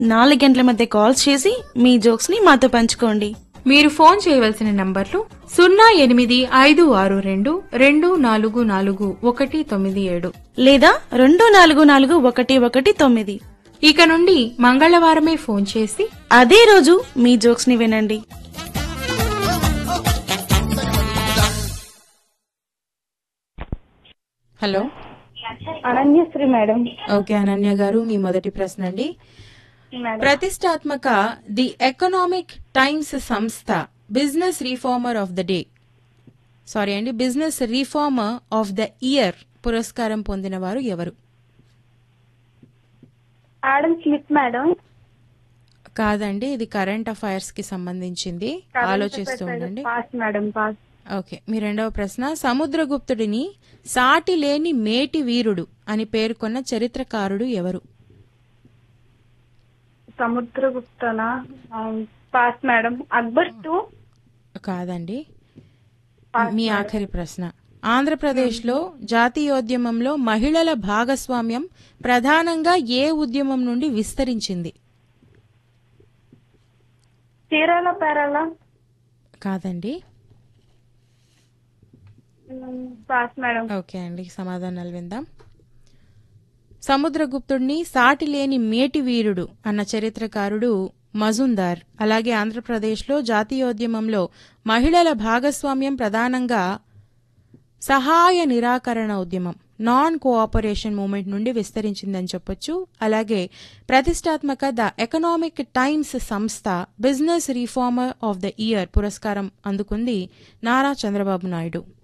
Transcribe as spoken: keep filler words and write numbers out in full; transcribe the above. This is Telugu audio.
నాలుగు గంటల మధ్య కాల్స్ చేసి మీ జోక్స్ ని మాతో పంచుకోండి. మీరు ఫోన్ చేయవలసిన నంబర్లు సున్నా ఎనిమిది ఐదు ఆరు రెండు రెండు నాలుగు నాలుగు ఒకటి తొమ్మిది ఏడు లేదా రెండు నాలుగు నాలుగు ఒకటి ఒకటి తొమ్మిది. ఇక నుండి మంగళవారమే ఫోన్ చేసి అదే రోజు మీ జోక్స్ ని వినండి. Hello, Ananyasri madam. Okay Ananya గారు, మీ మొదటి ప్రశ్న అండి. ప్రతిష్టాత్మక ది ఎకనామిక్ టైమ్స్ సంస్థ business reformer of the day sorry అండి business reformer of the year పురస్కారం పొందిన వారు ఎవరు? Adam Smith madam. కాదండి, ఇది కరెంట్ అఫైర్స్ కి సంబంధించింది. ఆలోచిస్తూ ఉండండి. Pass madam, pass. ఓకే, మీ రెండవ ప్రశ్న. సముద్రగుప్తుడిని సాటి లేని మేటి వీరుడు అని పేర్కొన్న చరిత్రకారుడు ఎవరు? సముద్రగుప్తనా? Pass madam. అక్బర్ టూ. కాదండి, మీ ఆఖరి ప్రశ్న. ఆంధ్రప్రదేశ్లో జాతీయోద్యమంలో మహిళల భాగస్వామ్యం ప్రధానంగా ఏ ఉద్యమం నుండి విస్తరించింది? చీరాల పేరాల? కాదండి. Pass madam. ఓకే అండి, సమాధానాలు విందాం. సముద్రగుప్తుడిని సాటి లేని మేటి వీరుడు అన్న చరిత్రకారుడు మజుందార్. అలాగే ఆంధ్రప్రదేశ్లో జాతీయోద్యమంలో మహిళల భాగస్వామ్యం ప్రధానంగా సహాయ నిరాకరణ ఉద్యమం నాన్ కోఆపరేషన్ మూవ్మెంట్ నుండి విస్తరించిందని చెప్పొచ్చు. అలాగే ప్రతిష్టాత్మక ద ఎకనామిక్ టైమ్స్ సంస్థ business reformer of the year పురస్కారం అందుకుంది నారా చంద్రబాబు నాయుడు.